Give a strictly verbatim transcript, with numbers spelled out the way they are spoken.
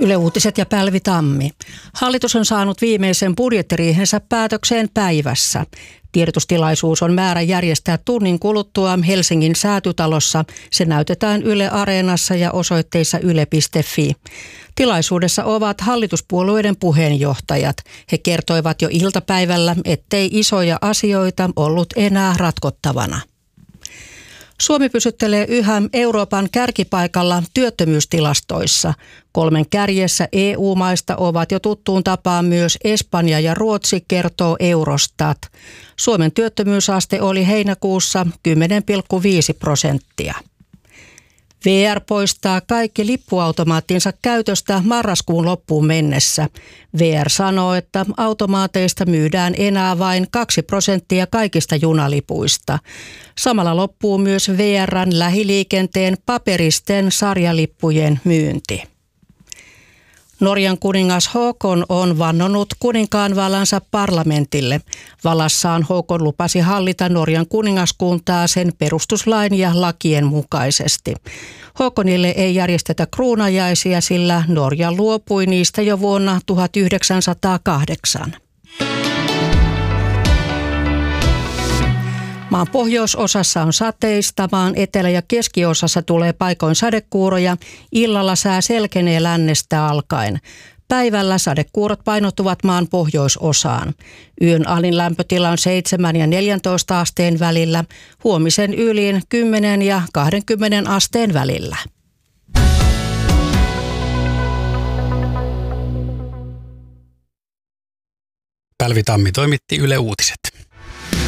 Yle Uutiset ja Pälvi Tammi. Hallitus on saanut viimeisen budjettiriihensä päätökseen päivässä. Tiedotustilaisuus on määrä järjestää tunnin kuluttua Helsingin Säätytalossa. Se näytetään Yle Areenassa ja osoitteissa yle piste fi. Tilaisuudessa ovat hallituspuolueiden puheenjohtajat. He kertoivat jo iltapäivällä, ettei isoja asioita ollut enää ratkottavana. Suomi pysyttelee yhä Euroopan kärkipaikalla työttömyystilastoissa. Kolmen kärjessä E U-maista ovat jo tuttuun tapaan myös Espanja ja Ruotsi, kertoo Eurostat. Suomen työttömyysaste oli heinäkuussa kymmenen pilkku viisi prosenttia. V R poistaa kaikki lippuautomaattinsa käytöstä marraskuun loppuun mennessä. V R sanoo, että automaateista myydään enää vain kaksi prosenttia kaikista junalipuista. Samalla loppuu myös V R:n lähiliikenteen paperisten sarjalippujen myynti. Norjan kuningas Håkon on vannonut kuninkaan vallansa parlamentille. Vallassaan Håkon lupasi hallita Norjan kuningaskuntaa sen perustuslain ja lakien mukaisesti. Håkonille ei järjestetä kruunajaisia, sillä Norja luopui niistä jo vuonna tuhatyhdeksänsataakahdeksan. Maan pohjoisosassa on sateista, maan etelä- ja keskiosassa tulee paikoin sadekuuroja, illalla sää selkenee lännestä alkaen. Päivällä sadekuurot painottuvat maan pohjoisosaan. Yön alin lämpötila on seitsemän ja neljäntoista asteen välillä, huomisen ylin kymmenen ja kaksikymmentä asteen välillä. Pälvi Tammi toimitti Yle Uutiset.